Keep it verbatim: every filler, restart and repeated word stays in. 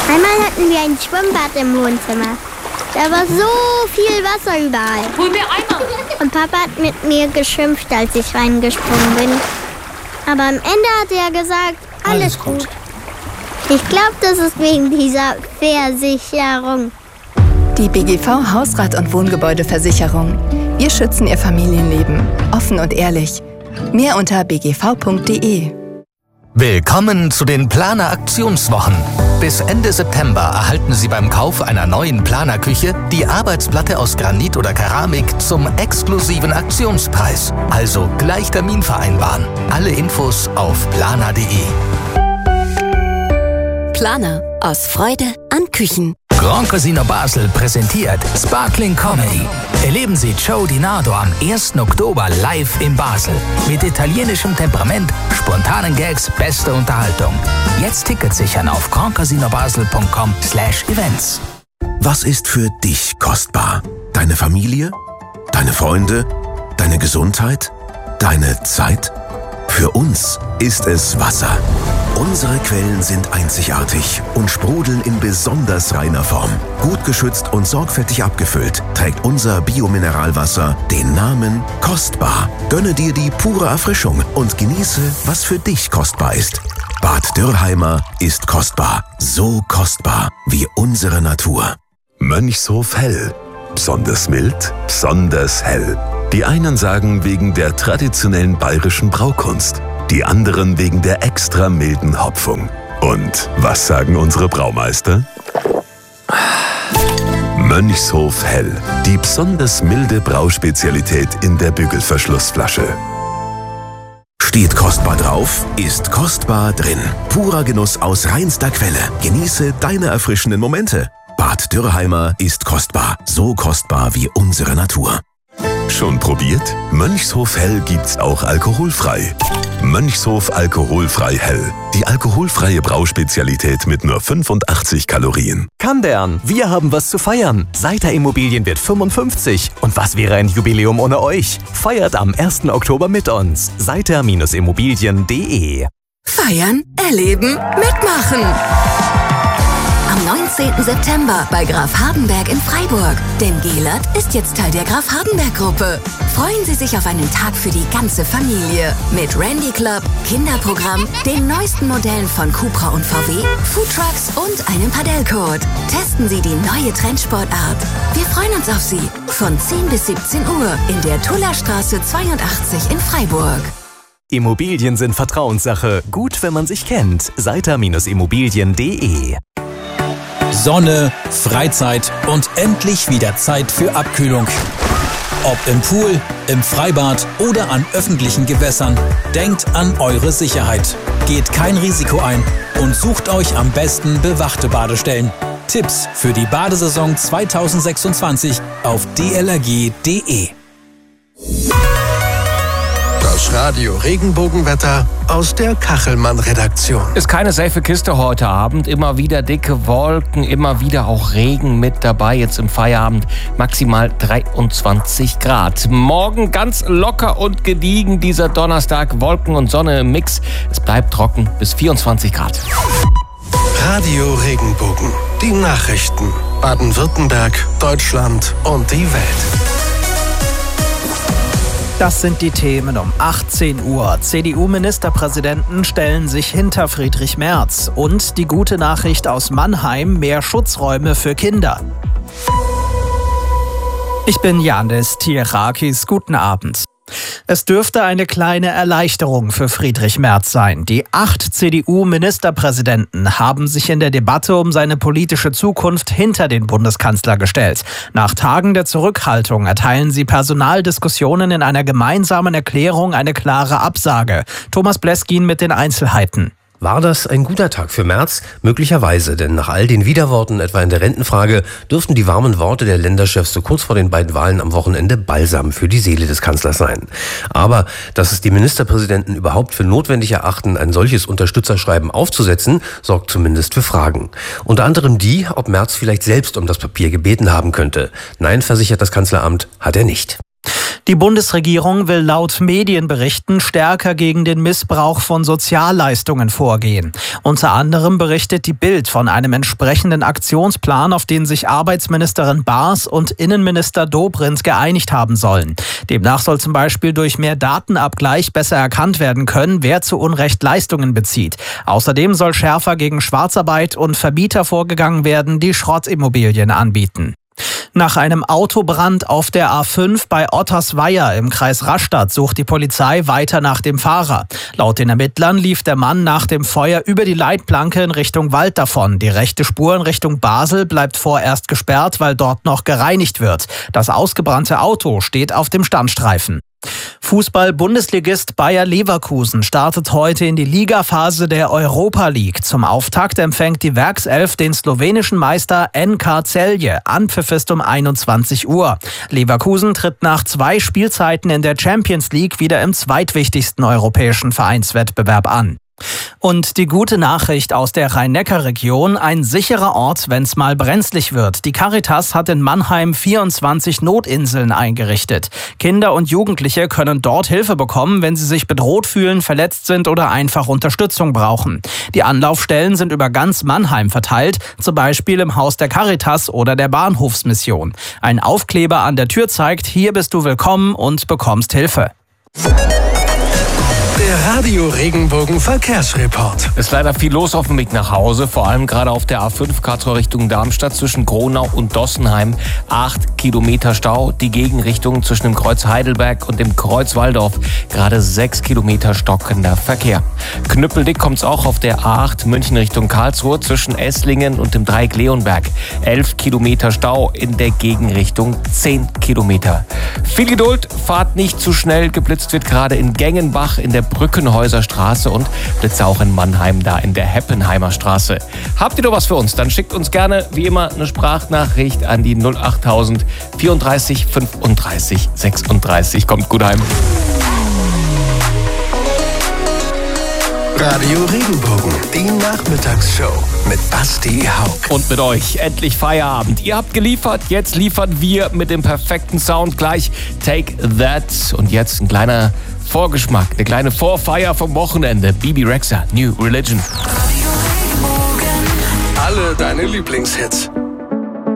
Einmal hatten wir ein Schwimmbad im Wohnzimmer. Da war so viel Wasser überall. Hol mir Eimer. Und Papa hat mit mir geschimpft, als ich reingesprungen bin. Aber am Ende hat er gesagt, alles, alles gut. gut. Ich glaube, das ist wegen dieser Versicherung. Die B G V Hausrat- und Wohngebäudeversicherung. Wir schützen Ihr Familienleben. Offen und ehrlich. Mehr unter b g v punkt d e. Willkommen zu den Planer-Aktionswochen. Bis Ende September erhalten Sie beim Kauf einer neuen Planerküche die Arbeitsplatte aus Granit oder Keramik zum exklusiven Aktionspreis. Also gleich Termin vereinbaren. Alle Infos auf planer punkt d e. Planer. Aus Freude an Küchen. Grand Casino Basel präsentiert Sparkling Comedy. Erleben Sie Joe Di Nardo am ersten Oktober live in Basel. Mit italienischem Temperament, spontanen Gags, beste Unterhaltung. Jetzt Tickets sichern auf grand casino basel punkt com slash events. Was ist für dich kostbar? Deine Familie? Deine Freunde? Deine Gesundheit? Deine Zeit? Für uns ist es Wasser. Unsere Quellen sind einzigartig und sprudeln in besonders reiner Form. Gut geschützt und sorgfältig abgefüllt trägt unser Biomineralwasser den Namen Kostbar. Gönne dir die pure Erfrischung und genieße, was für dich kostbar ist. Bad Dürrheimer ist kostbar. So kostbar wie unsere Natur. Mönchshof Hell. Besonders mild, besonders hell. Die einen sagen wegen der traditionellen bayerischen Braukunst, die anderen wegen der extra milden Hopfung. Und was sagen unsere Braumeister? Mönchshof Hell, die besonders milde Brauspezialität in der Bügelverschlussflasche. Steht kostbar drauf, ist kostbar drin. Purer Genuss aus reinster Quelle. Genieße deine erfrischenden Momente. Bad Dürrheimer ist kostbar. So kostbar wie unsere Natur. Schon probiert? Mönchshof Hell gibt's auch alkoholfrei. Mönchshof Alkoholfrei Hell. Die alkoholfreie Brauspezialität mit nur fünfundachtzig Kalorien. Kandern, wir haben was zu feiern. Seiter Immobilien wird fünfundfünfzig. Und was wäre ein Jubiläum ohne euch? Feiert am ersten Oktober mit uns. seiter Immobilien punkt de. Feiern, erleben, mitmachen. Am neunzehnten September bei Graf Hardenberg in Freiburg. Denn Gelert ist jetzt Teil der Graf Hardenberg-Gruppe. Freuen Sie sich auf einen Tag für die ganze Familie. Mit Randy Club, Kinderprogramm, den neuesten Modellen von Cupra und V W, Foodtrucks und einem Padellcode. Testen Sie die neue Trendsportart. Wir freuen uns auf Sie. Von zehn bis siebzehn Uhr in der Tullerstraße zweiundachtzig in Freiburg. Immobilien sind Vertrauenssache. Gut, wenn man sich kennt. seiter Immobilien punkt de. Sonne, Freizeit und endlich wieder Zeit für Abkühlung. Ob im Pool, im Freibad oder an öffentlichen Gewässern, denkt an eure Sicherheit. Geht kein Risiko ein und sucht euch am besten bewachte Badestellen. Tipps für die Badesaison zweitausendsechsundzwanzig auf d l r g punkt d e. Das Radio Regenbogenwetter aus der Kachelmann-Redaktion. Ist keine safe Kiste heute Abend. Immer wieder dicke Wolken, immer wieder auch Regen mit dabei. Jetzt im Feierabend maximal dreiundzwanzig Grad. Morgen ganz locker und gediegen dieser Donnerstag. Wolken und Sonne im Mix. Es bleibt trocken bis vierundzwanzig Grad. Radio Regenbogen. Die Nachrichten. Baden-Württemberg, Deutschland und die Welt. Das sind die Themen um achtzehn Uhr. C D U-Ministerpräsidenten stellen sich hinter Friedrich Merz. Und die gute Nachricht aus Mannheim: mehr Schutzräume für Kinder. Ich bin Janis Tierakis. Guten Abend. Es dürfte eine kleine Erleichterung für Friedrich Merz sein. Die acht C D U-Ministerpräsidenten haben sich in der Debatte um seine politische Zukunft hinter den Bundeskanzler gestellt. Nach Tagen der Zurückhaltung erteilen sie Personaldiskussionen in einer gemeinsamen Erklärung eine klare Absage. Thomas Bleskin mit den Einzelheiten. War das ein guter Tag für Merz? Möglicherweise, denn nach all den Widerworten, etwa in der Rentenfrage, dürften die warmen Worte der Länderchefs so kurz vor den beiden Wahlen am Wochenende Balsam für die Seele des Kanzlers sein. Aber dass es die Ministerpräsidenten überhaupt für notwendig erachten, ein solches Unterstützerschreiben aufzusetzen, sorgt zumindest für Fragen. Unter anderem die, ob Merz vielleicht selbst um das Papier gebeten haben könnte. Nein, versichert das Kanzleramt, hat er nicht. Die Bundesregierung will laut Medienberichten stärker gegen den Missbrauch von Sozialleistungen vorgehen. Unter anderem berichtet die Bild von einem entsprechenden Aktionsplan, auf den sich Arbeitsministerin Baas und Innenminister Dobrindt geeinigt haben sollen. Demnach soll zum Beispiel durch mehr Datenabgleich besser erkannt werden können, wer zu Unrecht Leistungen bezieht. Außerdem soll schärfer gegen Schwarzarbeit und Vermieter vorgegangen werden, die Schrottimmobilien anbieten. Nach einem Autobrand auf der A fünf bei Ottersweier im Kreis Rastatt sucht die Polizei weiter nach dem Fahrer. Laut den Ermittlern lief der Mann nach dem Feuer über die Leitplanke in Richtung Wald davon. Die rechte Spur in Richtung Basel bleibt vorerst gesperrt, weil dort noch gereinigt wird. Das ausgebrannte Auto steht auf dem Standstreifen. Fußball-Bundesligist Bayer Leverkusen startet heute in die Ligaphase der Europa League. Zum Auftakt empfängt die Werkself den slowenischen Meister N K Celje. Anpfiff ist um einundzwanzig Uhr. Leverkusen tritt nach zwei Spielzeiten in der Champions League wieder im zweitwichtigsten europäischen Vereinswettbewerb an. Und die gute Nachricht aus der Rhein-Neckar-Region: ein sicherer Ort, wenn es mal brenzlig wird. Die Caritas hat in Mannheim vierundzwanzig Notinseln eingerichtet. Kinder und Jugendliche können dort Hilfe bekommen, wenn sie sich bedroht fühlen, verletzt sind oder einfach Unterstützung brauchen. Die Anlaufstellen sind über ganz Mannheim verteilt, zum Beispiel im Haus der Caritas oder der Bahnhofsmission. Ein Aufkleber an der Tür zeigt: hier bist du willkommen und bekommst Hilfe. Der Radio Regenbogen Verkehrsreport. Es ist leider viel los auf dem Weg nach Hause, vor allem gerade auf der A fünf Karlsruhe Richtung Darmstadt zwischen Gronau und Dossenheim. Acht Kilometer Stau, die Gegenrichtung zwischen dem Kreuz Heidelberg und dem Kreuz Walldorf. Gerade sechs Kilometer stockender Verkehr. Knüppeldick kommt es auch auf der A acht München Richtung Karlsruhe zwischen Esslingen und dem Dreieck Leonberg. Elf Kilometer Stau in der Gegenrichtung, zehn Kilometer. Viel Geduld, fahrt nicht zu schnell. Geblitzt wird gerade in Gengenbach in der Brückenhäuser Straße und Blitze auch in Mannheim, da in der Heppenheimer Straße. Habt ihr noch was für uns? Dann schickt uns gerne, wie immer, eine Sprachnachricht an die null achttausend vierunddreißig fünfunddreißig sechsunddreißig. Kommt gut heim. Radio Regenbogen, die Nachmittagsshow mit Basti Haug. Und mit euch endlich Feierabend. Ihr habt geliefert, jetzt liefern wir mit dem perfekten Sound gleich Take That. Und jetzt ein kleiner Vorgeschmack, eine kleine Vorfeier vom Wochenende. Bibi Rexha, New Religion. Alle deine Lieblingshits.